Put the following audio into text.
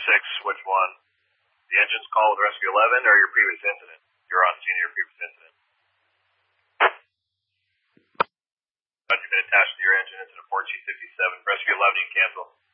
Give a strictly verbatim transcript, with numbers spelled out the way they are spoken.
six, which one? The engine's call with Rescue eleven or your previous incident? You're on scene of your previous incident. But you've been attached to your engine, incident four G fifty-seven. Rescue eleven, you can cancel.